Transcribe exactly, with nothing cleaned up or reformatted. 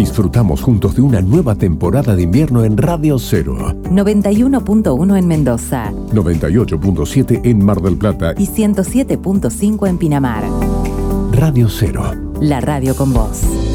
Disfrutamos juntos de una nueva temporada de invierno en Radio Cero. noventa y uno punto uno en Mendoza. noventa y ocho punto siete en Mar del Plata. Y ciento siete punto cinco en Pinamar. Radio Cero. La radio con vos.